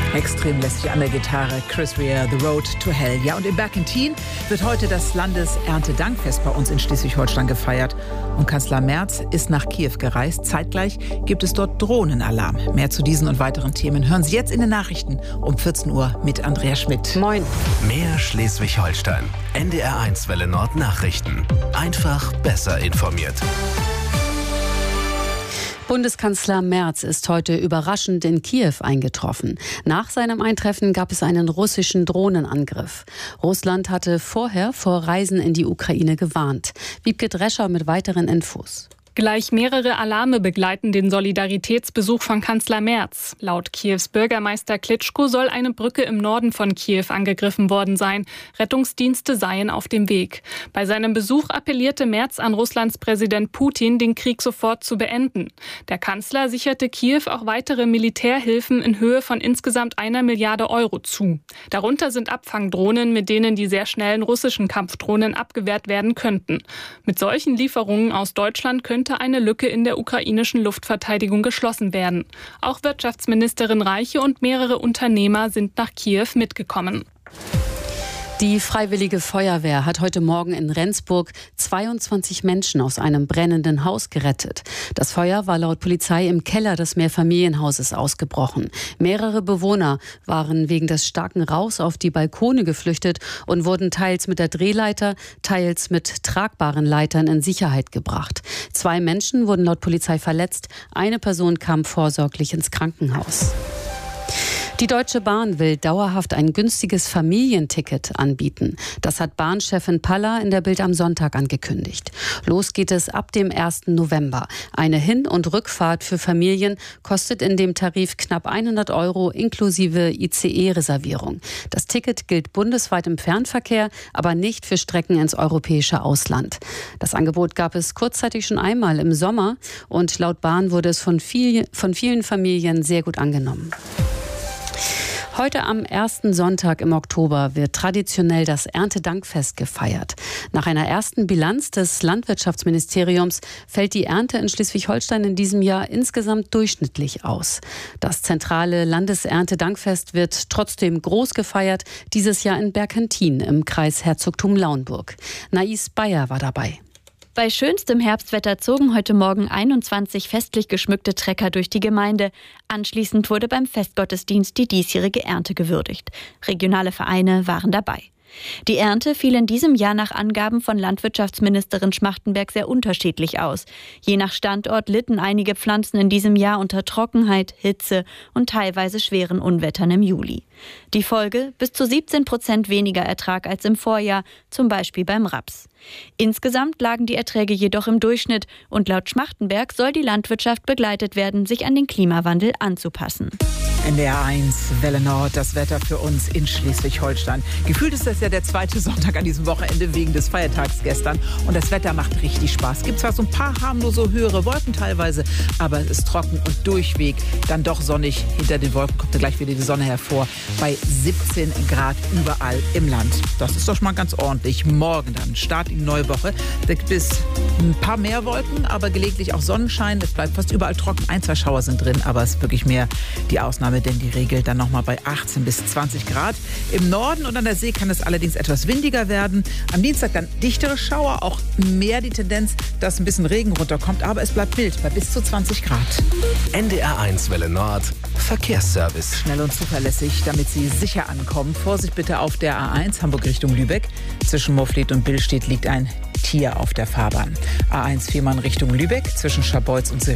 Extrem lässig an der Gitarre, Chris Rea, The Road to Hell. Ja, und in Berkentin wird heute das Landeserntedankfest bei uns in Schleswig-Holstein gefeiert. Und Kanzler Merz ist nach Kiew gereist. Zeitgleich gibt es dort Drohnenalarm. Mehr zu diesen und weiteren Themen hören Sie jetzt in den Nachrichten um 14 Uhr mit Andrea Schmidt. Moin. Mehr Schleswig-Holstein. NDR1 Welle Nord Nachrichten. Einfach besser informiert. Bundeskanzler Merz ist heute überraschend in Kiew eingetroffen. Nach seinem Eintreffen gab es einen russischen Drohnenangriff. Russland hatte vorher vor Reisen in die Ukraine gewarnt. Wiebke Drescher mit weiteren Infos. Gleich mehrere Alarme begleiten den Solidaritätsbesuch von Kanzler Merz. Laut Kiews Bürgermeister Klitschko soll eine Brücke im Norden von Kiew angegriffen worden sein. Rettungsdienste seien auf dem Weg. Bei seinem Besuch appellierte Merz an Russlands Präsident Putin, den Krieg sofort zu beenden. Der Kanzler sicherte Kiew auch weitere Militärhilfen in Höhe von insgesamt 1 Milliarde Euro zu. Darunter sind Abfangdrohnen, mit denen die sehr schnellen russischen Kampfdrohnen abgewehrt werden könnten. Mit solchen Lieferungen aus Deutschland könnte eine Lücke in der ukrainischen Luftverteidigung geschlossen werden. Auch Wirtschaftsministerin Reiche und mehrere Unternehmer sind nach Kiew mitgekommen. Die Freiwillige Feuerwehr hat heute Morgen in Rendsburg 22 Menschen aus einem brennenden Haus gerettet. Das Feuer war laut Polizei im Keller des Mehrfamilienhauses ausgebrochen. Mehrere Bewohner waren wegen des starken Rauchs auf die Balkone geflüchtet und wurden teils mit der Drehleiter, teils mit tragbaren Leitern in Sicherheit gebracht. 2 Menschen wurden laut Polizei verletzt. Eine Person kam vorsorglich ins Krankenhaus. Die Deutsche Bahn will dauerhaft ein günstiges Familienticket anbieten. Das hat Bahnchefin Paller in der Bild am Sonntag angekündigt. Los geht es ab dem 1. November. Eine Hin- und Rückfahrt für Familien kostet in dem Tarif knapp 100 € inklusive ICE-Reservierung. Das Ticket gilt bundesweit im Fernverkehr, aber nicht für Strecken ins europäische Ausland. Das Angebot gab es kurzzeitig schon einmal im Sommer und laut Bahn wurde es von vielen Familien sehr gut angenommen. Heute am ersten Sonntag im Oktober wird traditionell das Erntedankfest gefeiert. Nach einer ersten Bilanz des Landwirtschaftsministeriums fällt die Ernte in Schleswig-Holstein in diesem Jahr insgesamt durchschnittlich aus. Das zentrale Landeserntedankfest wird trotzdem groß gefeiert, dieses Jahr in Berkentin im Kreis Herzogtum Lauenburg. Nais Bayer war dabei. Bei schönstem Herbstwetter zogen heute Morgen 21 festlich geschmückte Trecker durch die Gemeinde. Anschließend wurde beim Festgottesdienst die diesjährige Ernte gewürdigt. Regionale Vereine waren dabei. Die Ernte fiel in diesem Jahr nach Angaben von Landwirtschaftsministerin Schmachtenberg sehr unterschiedlich aus. Je nach Standort litten einige Pflanzen in diesem Jahr unter Trockenheit, Hitze und teilweise schweren Unwettern im Juli. Die Folge: bis zu 17% weniger Ertrag als im Vorjahr, zum Beispiel beim Raps. Insgesamt lagen die Erträge jedoch im Durchschnitt und laut Schmachtenberg soll die Landwirtschaft begleitet werden, sich an den Klimawandel anzupassen. NDR1 Welle Nord, das Wetter für uns in Schleswig-Holstein. Gefühlt ist das ja der zweite Sonntag an diesem Wochenende wegen des Feiertags gestern. Und das Wetter macht richtig Spaß. Es gibt zwar so ein paar harmlose höhere Wolken teilweise, aber es ist trocken und durchweg dann doch sonnig. Hinter den Wolken kommt dann gleich wieder die Sonne hervor. Bei 17 Grad überall im Land. Das ist doch schon mal ganz ordentlich. Morgen dann Start in die neue Woche. Da gibt es ein paar mehr Wolken, aber gelegentlich auch Sonnenschein. Es bleibt fast überall trocken. 1, 2 Schauer sind drin, aber es ist wirklich mehr die Ausnahme, denn die Regel dann nochmal bei 18 bis 20 Grad. Im Norden und an der See kann es allerdings etwas windiger werden. Am Dienstag dann dichtere Schauer, auch mehr die Tendenz, dass ein bisschen Regen runterkommt, aber es bleibt mild bei bis zu 20 Grad. NDR1 Welle Nord Verkehrsservice. Schnell und zuverlässig, damit Sie sicher ankommen. Vorsicht bitte auf der A1 Hamburg Richtung Lübeck. Zwischen Moorfleet und Billstedt liegt ein Tier auf der Fahrbahn. A1 Fehmarn Richtung Lübeck zwischen Scharbeutz und